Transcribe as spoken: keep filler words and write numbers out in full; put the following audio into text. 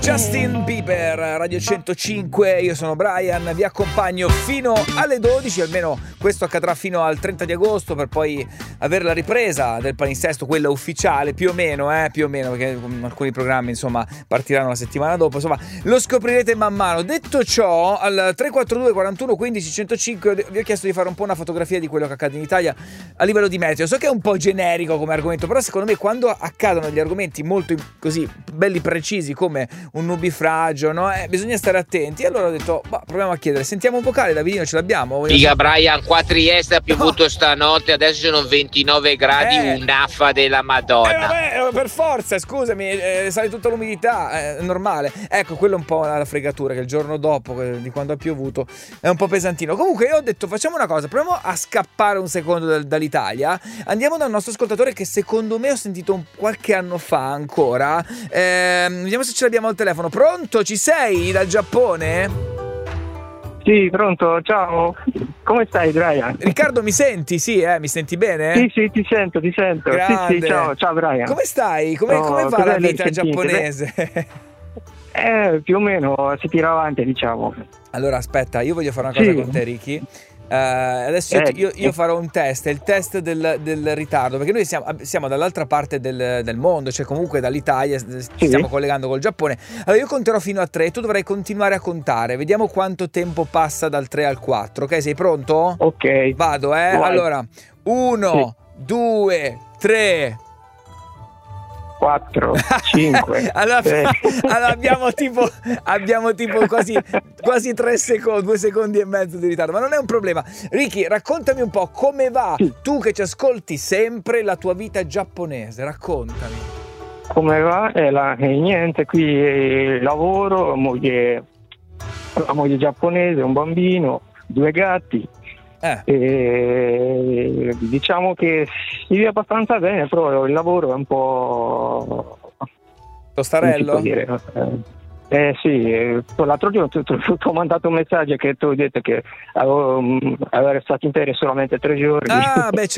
Justin Bieber, Radio centocinque, io sono Brian, vi accompagno fino alle dodici, almeno questo accadrà fino al trenta di agosto per poi avere la ripresa del palinsesto, quella ufficiale, più o meno, eh, più o meno, perché alcuni programmi insomma partiranno la settimana dopo, insomma lo scoprirete man mano. Detto ciò, al tre quattro due quarantuno quindici centocinque vi ho chiesto di fare un po' una fotografia di quello che accade in Italia a livello di meteo. So che è un po' generico come argomento, però secondo me quando accadono gli argomenti molto così belli precisi come un nubifragio, no? Eh, bisogna stare attenti. Allora ho detto, bah, proviamo a chiedere. Sentiamo un vocale, Davidino, ce l'abbiamo? Figa Brian, qua a Trieste ha piovuto no. stanotte, adesso sono ventinove gradi, eh. un'affa della Madonna. Eh, vabbè, per forza, scusami, eh, sale tutta l'umidità, è normale. Ecco, quello è un po' la fregatura, che il giorno dopo, di quando ha piovuto, è un po' pesantino. Comunque io ho detto, facciamo una cosa, proviamo a scappare un secondo da, dall'Italia, andiamo dal nostro ascoltatore che secondo me ho sentito un, qualche anno fa ancora. Eh, vediamo se ce l'abbiamo al telefono. Pronto? Ci sei dal Giappone? Sì, pronto, ciao. Come stai, Brian? Riccardo, mi senti? Sì, eh, mi senti bene? Sì, sì, ti sento, ti sento. Grande. Sì, sì, ciao, ciao Brian. Come stai? Come, no, come va la vita giapponese? Eh, più o meno si tira avanti, diciamo. Allora, aspetta, io voglio fare una cosa sì. con te, Ricky. Uh, adesso eh, io, io farò un test, il test del, del ritardo, perché noi siamo, siamo dall'altra parte del, del mondo, cioè comunque dall'Italia ci sì. stiamo collegando col Giappone. Allora io conterò fino a tre, tu dovrai continuare a contare, vediamo quanto tempo passa dal tre al quattro, ok? Sei pronto? Ok. Vado, eh? Vai. Allora, uno, due, tre... quattro, cinque allora, allora abbiamo tipo abbiamo tipo quasi quasi tre secondi, due secondi e mezzo di ritardo, ma non è un problema. Ricky, raccontami un po' come va, sì. tu che ci ascolti sempre, la tua vita giapponese, raccontami. Come va? Eh, la, eh, niente, qui eh, lavoro, moglie, la moglie giapponese, un bambino, due gatti. Eh. E diciamo che si vive abbastanza bene, però il lavoro è un po' tostarello? Dire, eh, eh sì, l'altro giorno ti ho mandato un messaggio che tu hai detto che avevo, avevo stato in ferie solamente tre giorni. Ah, beh,